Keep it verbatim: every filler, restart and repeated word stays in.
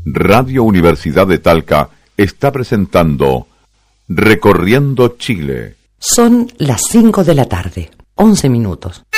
Radio Universidad de Talca está presentando Recorriendo Chile. Son las cinco de la tarde, once minutos.